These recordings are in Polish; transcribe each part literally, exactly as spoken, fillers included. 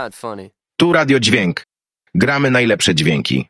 Tu Radio Dźwięk. Gramy najlepsze dźwięki.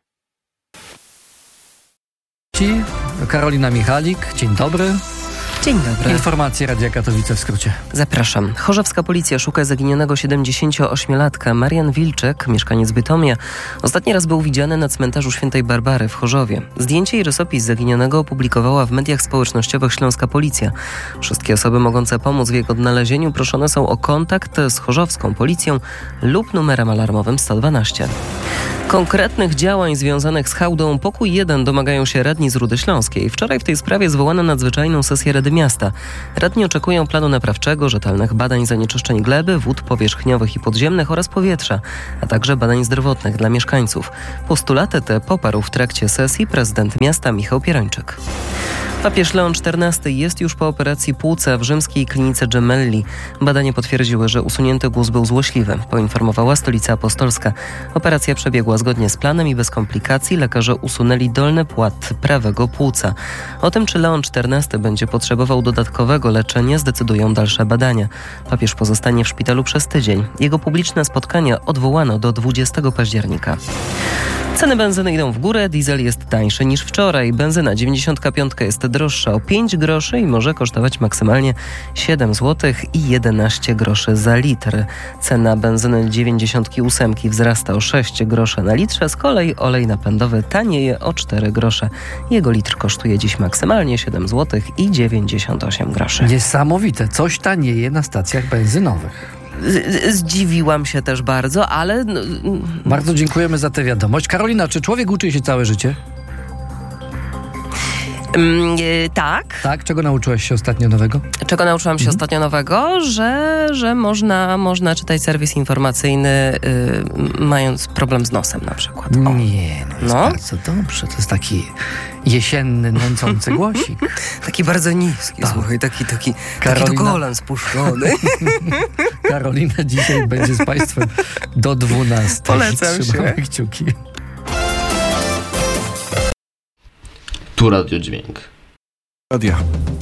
Karolina Michalik, dzień dobry. Dzień dobry. Informacje Radia Katowice w skrócie. Zapraszam. Chorzowska policja szuka zaginionego siedemdziesięcioośmiolatka. Marian Wilczek, mieszkaniec Bytomia, ostatni raz był widziany na cmentarzu Świętej Barbary w Chorzowie. Zdjęcie i rysopis zaginionego opublikowała w mediach społecznościowych Śląska Policja. Wszystkie osoby mogące pomóc w jego odnalezieniu proszone są o kontakt z chorzowską policją lub numerem alarmowym sto dwanaście. Konkretnych działań związanych z hałdą Pokój jeden domagają się radni z Rudy Śląskiej. Wczoraj w tej sprawie zwołano nadzwyczajną sesję Rady Miasta. Radni oczekują planu naprawczego, rzetelnych badań zanieczyszczeń gleby, wód powierzchniowych i podziemnych oraz powietrza, a także badań zdrowotnych dla mieszkańców. Postulaty te poparł w trakcie sesji prezydent miasta Michał Pierończyk. Papież Leon czternasty jest już po operacji płuca w rzymskiej klinice Gemelli. Badania potwierdziły, że usunięty guz był złośliwy, poinformowała Stolica Apostolska. Operacja przebiegła zgodnie z planem i bez komplikacji. Lekarze usunęli dolny płat prawego płuca. O tym, czy Leon czternasty będzie potrzebował dodatkowego leczenia, zdecydują dalsze badania. Papież pozostanie w szpitalu przez tydzień. Jego publiczne spotkania odwołano do dwudziestego października. Ceny benzyny idą w górę, diesel jest tańszy niż wczoraj. Benzyna dziewięćdziesiątka piątka jest droższa o pięć groszy i może kosztować maksymalnie siedem złotych i jedenaście groszy za litr. Cena benzyny dziewięćdziesiątki ósemki wzrasta o sześć groszy na litrze, z kolei olej napędowy tanieje o cztery grosze. Jego litr kosztuje dziś maksymalnie siedem złotych i dziewięćdziesiąt osiem groszy. Niesamowite, coś tanieje na stacjach benzynowych. Zdziwiłam się też bardzo, ale... Bardzo dziękujemy za tę wiadomość. Karolina, czy człowiek uczy się całe życie? Mm, yy, tak. Tak? Czego nauczyłaś się ostatnio nowego? Czego nauczyłam się mhm. ostatnio nowego? Że, że można, można czytać serwis informacyjny yy, mając problem z nosem na przykład. O. Nie, no jest no? bardzo dobrze. To jest taki jesienny, nęcący głosik. Taki bardzo niski, tak. Słuchaj, taki, taki, Karolina... taki do kolan spuszczony. Karolina dzisiaj będzie z Państwem do dwunastej. Polecam Trzymamy się. kciuki. Tu Radio Dźwięk. Radia.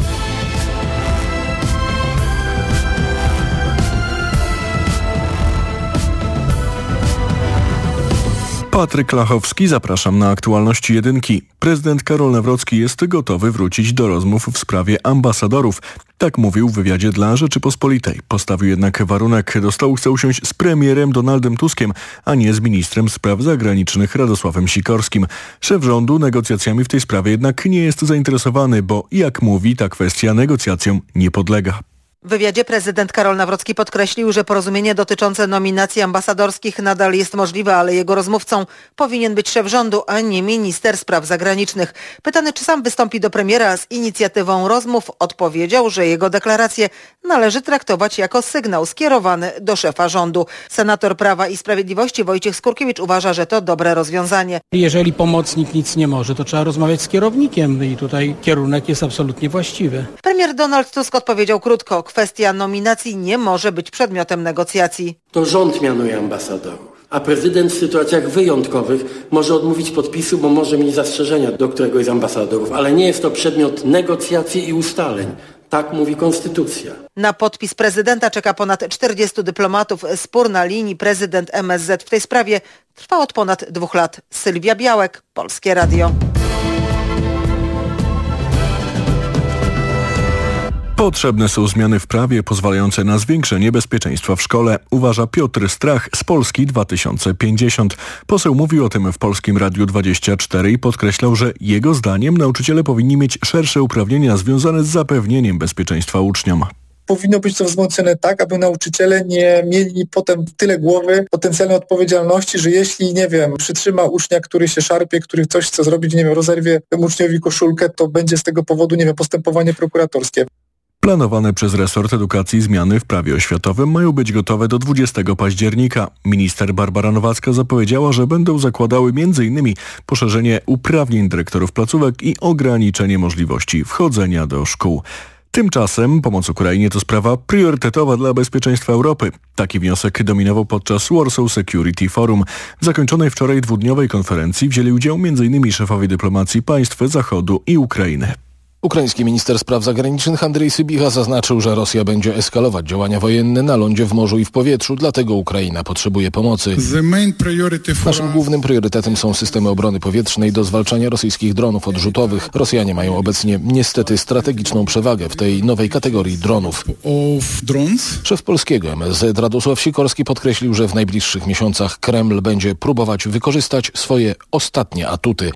Patryk Lachowski, zapraszam na aktualności jedynki. Prezydent Karol Nawrocki jest gotowy wrócić do rozmów w sprawie ambasadorów. Tak mówił w wywiadzie dla Rzeczypospolitej. Postawił jednak warunek: do stołu chce usiąść z premierem Donaldem Tuskiem, a nie z ministrem spraw zagranicznych Radosławem Sikorskim. Szef rządu negocjacjami w tej sprawie jednak nie jest zainteresowany, bo jak mówi, ta kwestia negocjacjom nie podlega. W wywiadzie prezydent Karol Nawrocki podkreślił, że porozumienie dotyczące nominacji ambasadorskich nadal jest możliwe, ale jego rozmówcą powinien być szef rządu, a nie minister spraw zagranicznych. Pytany, czy sam wystąpi do premiera z inicjatywą rozmów, odpowiedział, że jego deklarację należy traktować jako sygnał skierowany do szefa rządu. Senator Prawa i Sprawiedliwości Wojciech Skurkiewicz uważa, że to dobre rozwiązanie. Jeżeli pomocnik nic nie może, to trzeba rozmawiać z kierownikiem i tutaj kierunek jest absolutnie właściwy. Premier Donald Tusk odpowiedział krótko: kwestia nominacji nie może być przedmiotem negocjacji. To rząd mianuje ambasadorów, a prezydent w sytuacjach wyjątkowych może odmówić podpisu, bo może mieć zastrzeżenia do któregoś z ambasadorów, ale nie jest to przedmiot negocjacji i ustaleń. Tak mówi konstytucja. Na podpis prezydenta czeka ponad czterdziestu dyplomatów. Spór na linii prezydent M S Z w tej sprawie trwa od ponad dwóch lat. Sylwia Białek, Polskie Radio. Potrzebne są zmiany w prawie pozwalające na zwiększenie bezpieczeństwa w szkole, uważa Piotr Strach z Polski dwa tysiące pięćdziesiąt. Poseł mówił o tym w Polskim Radiu dwadzieścia cztery i podkreślał, że jego zdaniem nauczyciele powinni mieć szersze uprawnienia związane z zapewnieniem bezpieczeństwa uczniom. Powinno być to wzmocnione tak, aby nauczyciele nie mieli potem tyle głowy potencjalnej odpowiedzialności, że jeśli, nie wiem, przytrzyma ucznia, który się szarpie, który coś chce zrobić, nie wiem, rozerwie temu uczniowi koszulkę, to będzie z tego powodu, nie wiem, postępowanie prokuratorskie. Planowane przez resort edukacji zmiany w prawie oświatowym mają być gotowe do dwudziestego października. Minister Barbara Nowacka zapowiedziała, że będą zakładały między innymi poszerzenie uprawnień dyrektorów placówek i ograniczenie możliwości wchodzenia do szkół. Tymczasem pomoc Ukrainie to sprawa priorytetowa dla bezpieczeństwa Europy. Taki wniosek dominował podczas Warsaw Security Forum. W zakończonej wczoraj dwudniowej konferencji wzięli udział między innymi szefowie dyplomacji państw Zachodu i Ukrainy. Ukraiński minister spraw zagranicznych Andrzej Sybiha zaznaczył, że Rosja będzie eskalować działania wojenne na lądzie, w morzu i w powietrzu, dlatego Ukraina potrzebuje pomocy. Naszym głównym priorytetem są systemy obrony powietrznej do zwalczania rosyjskich dronów odrzutowych. Rosjanie mają obecnie niestety strategiczną przewagę w tej nowej kategorii dronów. Szef polskiego M S Z Radosław Sikorski podkreślił, że w najbliższych miesiącach Kreml będzie próbować wykorzystać swoje ostatnie atuty.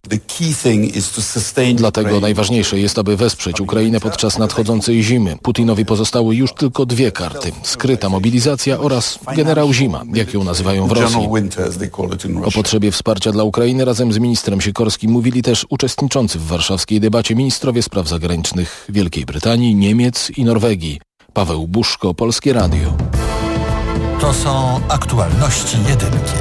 Dlatego najważniejsze jest, aby wesprzeć Ukrainę podczas nadchodzącej zimy. Putinowi pozostały już tylko dwie karty. Skryta mobilizacja oraz generał Zima, jak ją nazywają w Rosji. O potrzebie wsparcia dla Ukrainy razem z ministrem Sikorskim mówili też uczestniczący w warszawskiej debacie ministrowie spraw zagranicznych Wielkiej Brytanii, Niemiec i Norwegii. Paweł Buszko, Polskie Radio. To są aktualności jedynki.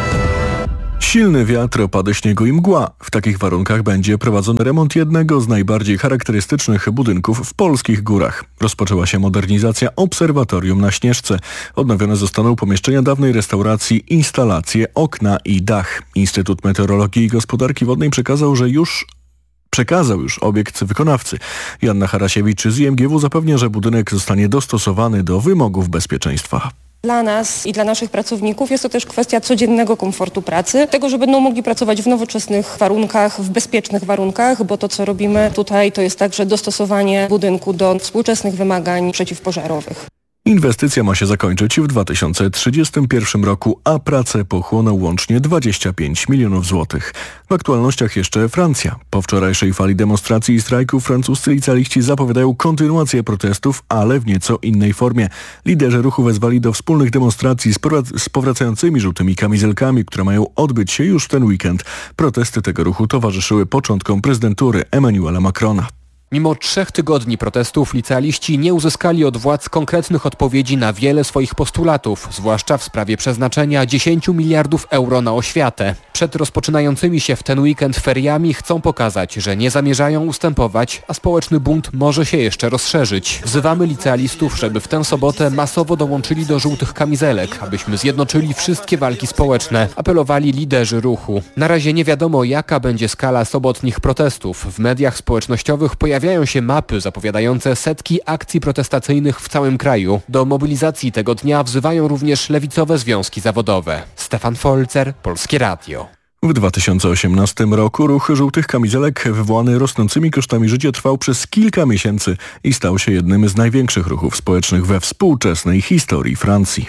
Silny wiatr, opady śniegu i mgła. W takich warunkach będzie prowadzony remont jednego z najbardziej charakterystycznych budynków w polskich górach. Rozpoczęła się modernizacja obserwatorium na Śnieżce. Odnowione zostaną pomieszczenia dawnej restauracji, instalacje, okna i dach. Instytut Meteorologii i Gospodarki Wodnej przekazał, że już Przekazał już obiekt wykonawcy. Joanna Harasiewicz z I M G W zapewnia, że budynek zostanie dostosowany do wymogów bezpieczeństwa. Dla nas i dla naszych pracowników jest to też kwestia codziennego komfortu pracy, tego, że będą mogli pracować w nowoczesnych warunkach, w bezpiecznych warunkach, bo to, co robimy tutaj, to jest także dostosowanie budynku do współczesnych wymagań przeciwpożarowych. Inwestycja ma się zakończyć w dwa tysiące trzydziestym pierwszym roku, a prace pochłoną łącznie dwadzieścia pięć milionów złotych. W aktualnościach jeszcze Francja. Po wczorajszej fali demonstracji i strajków francuscy licealiści zapowiadają kontynuację protestów, ale w nieco innej formie. Liderzy ruchu wezwali do wspólnych demonstracji z, powrac- z powracającymi żółtymi kamizelkami, które mają odbyć się już w ten weekend. Protesty tego ruchu towarzyszyły początkom prezydentury Emmanuela Macrona. Mimo trzech tygodni protestów licealiści nie uzyskali od władz konkretnych odpowiedzi na wiele swoich postulatów, zwłaszcza w sprawie przeznaczenia dziesięć miliardów euro na oświatę. Przed rozpoczynającymi się w ten weekend feriami chcą pokazać, że nie zamierzają ustępować, a społeczny bunt może się jeszcze rozszerzyć. Wzywamy licealistów, żeby w tę sobotę masowo dołączyli do żółtych kamizelek, abyśmy zjednoczyli wszystkie walki społeczne, apelowali liderzy ruchu. Na razie nie wiadomo, jaka będzie skala sobotnich protestów. W mediach społecznościowych pojawiają Pojawiają się mapy zapowiadające setki akcji protestacyjnych w całym kraju. Do mobilizacji tego dnia wzywają również lewicowe związki zawodowe. Stefan Folzer, Polskie Radio. W dwa tysiące osiemnastym roku ruch żółtych kamizelek wywołany rosnącymi kosztami życia trwał przez kilka miesięcy i stał się jednym z największych ruchów społecznych we współczesnej historii Francji.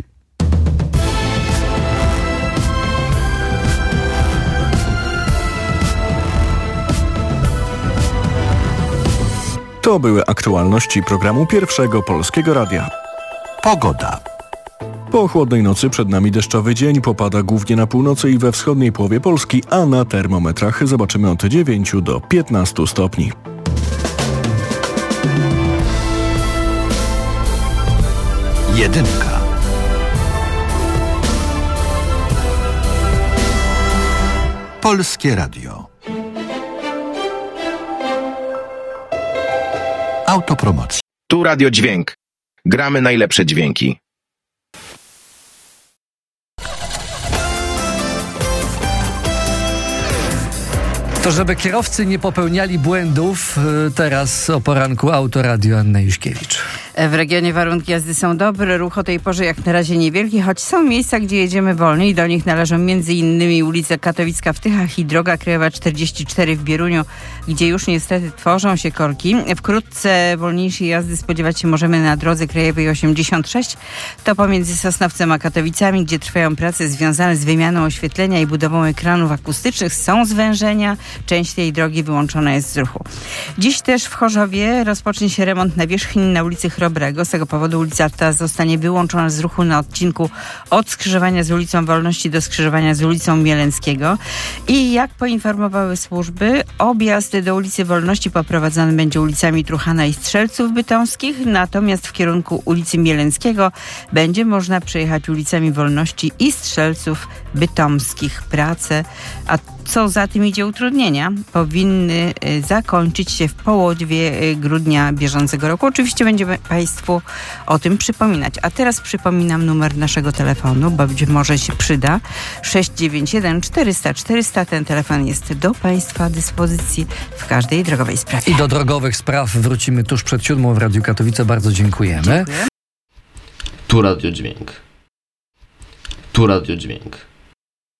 To były aktualności programu Pierwszego Polskiego Radia. Pogoda. Po chłodnej nocy przed nami deszczowy dzień, popada głównie na północy i we wschodniej połowie Polski, a na termometrach zobaczymy od dziewięciu do piętnastu stopni. Jedynka. Polskie Radio. Autopromocja. Tu Radio Dźwięk. Gramy najlepsze dźwięki. To żeby kierowcy nie popełniali błędów, teraz o poranku Autoradio Anna Juśkiewicz. W regionie warunki jazdy są dobre, ruch o tej porze jak na razie niewielki, choć są miejsca, gdzie jedziemy wolniej. Do nich należą między innymi ulica Katowicka w Tychach i droga krajowa czterdzieści cztery w Bieruniu, gdzie już niestety tworzą się korki. Wkrótce wolniejszej jazdy spodziewać się możemy na drodze krajowej osiemdziesiąt sześć. To pomiędzy Sosnowcem a Katowicami, gdzie trwają prace związane z wymianą oświetlenia i budową ekranów akustycznych. Są zwężenia, część tej drogi wyłączona jest z ruchu. Dziś też w Chorzowie rozpocznie się remont nawierzchni na ulicy Chrobrego. Z tego powodu ulica ta zostanie wyłączona z ruchu na odcinku od skrzyżowania z ulicą Wolności do skrzyżowania z ulicą Mielenckiego. I jak poinformowały służby, objazd do ulicy Wolności poprowadzony będzie ulicami Truchana i Strzelców Bytomskich, natomiast w kierunku ulicy Mielenckiego będzie można przejechać ulicami Wolności i Strzelców Bytomskich. Prace, a co za tym idzie utrudnienia, powinny zakończyć się w połowie grudnia bieżącego roku. Oczywiście będziemy Państwu o tym przypominać. A teraz przypominam numer naszego telefonu, bo być może się przyda. sześć dziewięć jeden czterysta czterysta. Ten telefon jest do Państwa dyspozycji w każdej drogowej sprawie. I do drogowych spraw wrócimy tuż przed siódmą w Radiu Katowice. Bardzo dziękujemy. Dziękuję. Tu Radio Dźwięk. Tu Radio Dźwięk.